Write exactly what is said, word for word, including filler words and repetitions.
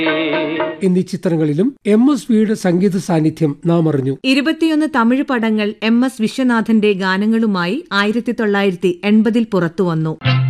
എന്നീ ചിത്രങ്ങളിലും M S വിയുടെ സംഗീത സാന്നിധ്യം നാം അറിഞ്ഞു. ഇരുപത്തിയൊന്ന് തമിഴ് പടങ്ങൾ എം എസ് വിശ്വനാഥന്റെ ഗാനങ്ങളുമായി ആയിരത്തി തൊള്ളായിരത്തി എൺപതിൽ പുറത്തുവന്നു.